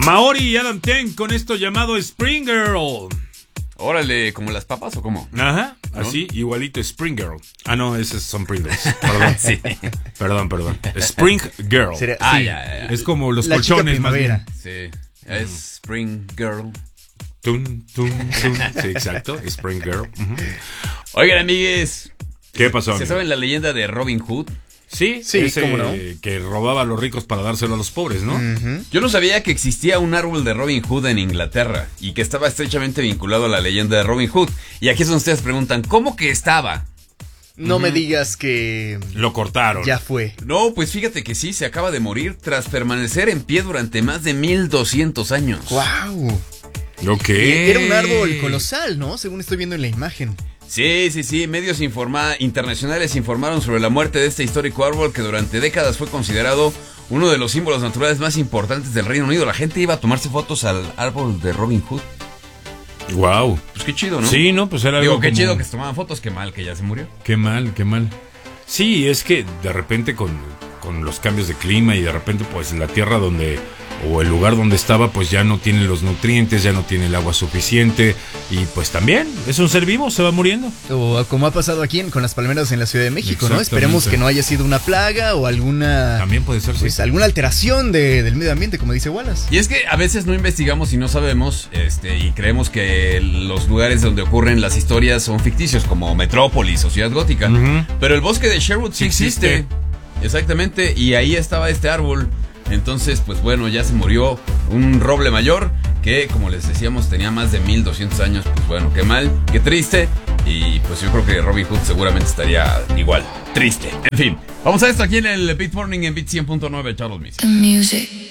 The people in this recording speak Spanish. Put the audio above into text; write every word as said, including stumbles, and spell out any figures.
Maori y Adam Ten con esto llamado Spring Girl. Órale, ¿como las papas o cómo? Ajá, ¿no? Así, igualito, Spring Girl. Ah, no, esos son Pringles. Perdón. Sí. Perdón, perdón. Spring Girl. Sería- Ah, sí. ya, ya, ya. Es como los La chica colchones más bien. primavera. Sí, es Spring Girl. Tun, tun, tun. Sí, exacto, Spring Girl. Ujú. Oigan, amigues. ¿Qué pasó, ¿Se amigo? saben la leyenda de Robin Hood? Sí, Sí, ese cómo no. que robaba a los ricos para dárselo a los pobres, ¿no? Ujú. Yo no sabía que existía un árbol de Robin Hood en Inglaterra y que estaba estrechamente vinculado a la leyenda de Robin Hood. Y aquí es donde ustedes preguntan, ¿cómo que estaba? No me digas que Lo cortaron. ya fue. No, pues fíjate que sí, se acaba de morir tras permanecer en pie durante más de mil doscientos años. ¡Wow! Ok. Era un árbol colosal, ¿no? Según estoy viendo en la imagen. Sí, sí, sí, medios informa- internacionales informaron sobre la muerte de este histórico árbol que durante décadas fue considerado uno de los símbolos naturales más importantes del Reino Unido. La gente iba a tomarse fotos al árbol de Robin Hood. Wow. Pues qué chido, ¿no? Sí, no, pues era Digo, algo qué como- chido que se tomaban fotos, qué mal que ya se murió. Qué mal, qué mal. Sí, es que de repente con, con los cambios de clima y de repente pues la tierra donde o el lugar donde estaba pues ya no tiene los nutrientes, ya no tiene el agua suficiente y pues también es un ser vivo, se va muriendo. O como ha pasado aquí en- con las palmeras en la Ciudad de México, ¿no? Exactamente. Esperemos que no haya sido una plaga o alguna También puede ser, sí. pues alguna alteración de- del medio ambiente, como dice Wallace. Y es que a veces no investigamos y no sabemos, este, y creemos que los lugares donde ocurren las historias son ficticios, como Metrópolis o Ciudad Gótica. Ujú. Pero el bosque de Sherwood sí Sí existe. existe. Exactamente, y ahí estaba este árbol. Entonces, pues bueno, ya se murió un roble mayor que, como les decíamos, tenía más de mil doscientos años. Pues bueno, qué mal, qué triste. Y pues yo creo que Robin Hood seguramente estaría igual, triste. En fin, vamos a esto aquí en el Beat Morning en Beat cien punto nueve, Charles Music. The music.